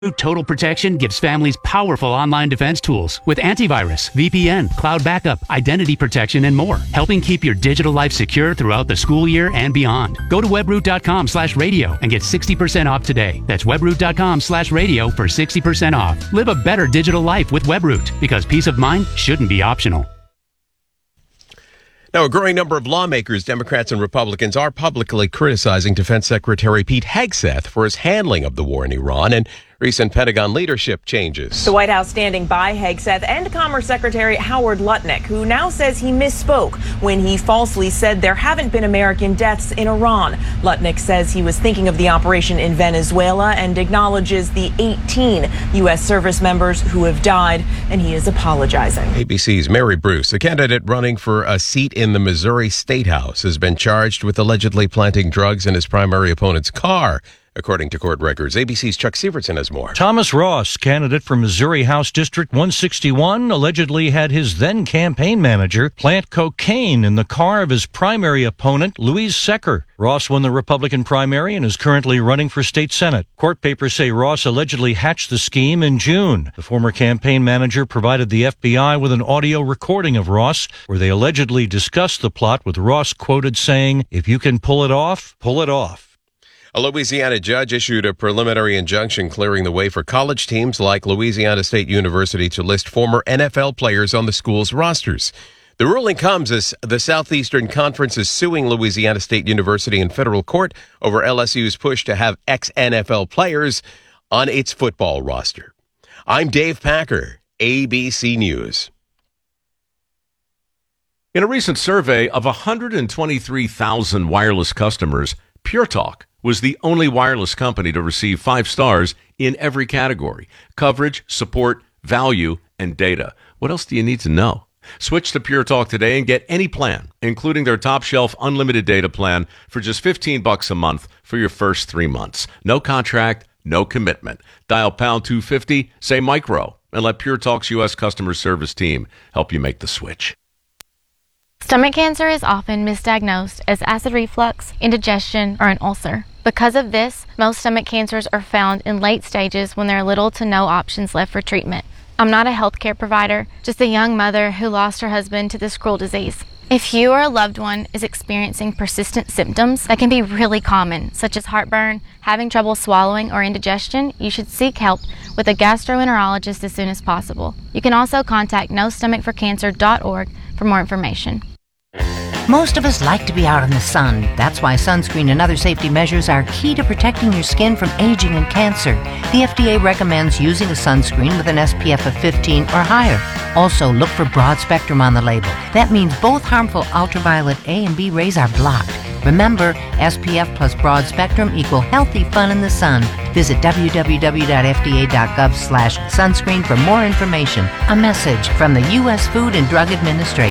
Total Protection gives families powerful online defense tools with antivirus, VPN, cloud backup, identity protection, and more, helping keep your digital life secure throughout the school year and beyond. Go to webroot.com/radio and get 60% off today. That's webroot.com/radio for 60% off. Live a better digital life with Webroot, because peace of mind shouldn't be optional. Now, a growing number of lawmakers, Democrats and Republicans, are publicly criticizing Defense Secretary Pete Hegseth for his handling of the war in Iran and recent Pentagon leadership changes. The White House standing by Hegseth and Commerce Secretary Howard Lutnick, who now says he misspoke when he falsely said there haven't been American deaths in Iran. Lutnick says he was thinking of the operation in Venezuela and acknowledges the 18 U.S. service members who have died, and he is apologizing. ABC's Mary Bruce, a candidate running for a seat in the Missouri State House, has been charged with allegedly planting drugs in his primary opponent's car, according to court records. ABC's Chuck Sievertson has more. Thomas Ross, candidate for Missouri House District 161, allegedly had his then campaign manager plant cocaine in the car of his primary opponent, Louise Secker. Ross won the Republican primary and is currently running for state senate. Court papers say Ross allegedly hatched the scheme in June. The former campaign manager provided the FBI with an audio recording of Ross, where they allegedly discussed the plot, with Ross quoted saying, "If you can pull it off, pull it off." A Louisiana judge issued a preliminary injunction clearing the way for college teams like Louisiana State University to list former NFL players on the school's rosters. The ruling comes as the Southeastern Conference is suing Louisiana State University in federal court over LSU's push to have ex-NFL players on its football roster. I'm Dave Packer, ABC News. In a recent survey of 123,000 wireless customers, Pure Talk was the only wireless company to receive 5 stars in every category: coverage, support, value, and data. What else do you need to know? Switch to Pure Talk today and get any plan, including their top shelf unlimited data plan, for just $15 a month for your first 3 months. No contract, no commitment. Dial pound 250, say micro, and let Pure Talk's U.S. customer service team help you make the switch. Stomach cancer is often misdiagnosed as acid reflux, indigestion, or an ulcer. Because of this, most stomach cancers are found in late stages when there are little to no options left for treatment. I'm not a healthcare provider, just a young mother who lost her husband to this cruel disease. If you or a loved one is experiencing persistent symptoms that can be really common, such as heartburn, having trouble swallowing, or indigestion, you should seek help with a gastroenterologist as soon as possible. You can also contact nostomachforcancer.org for more information. Most of us like to be out in the sun. That's why sunscreen and other safety measures are key to protecting your skin from aging and cancer. The FDA recommends using a sunscreen with an SPF of 15 or higher. Also, look for broad spectrum on the label. That means both harmful ultraviolet A and B rays are blocked. Remember, SPF plus broad spectrum equal healthy fun in the sun. Visit www.fda.gov/sunscreen for more information. A message from the U.S. Food and Drug Administration.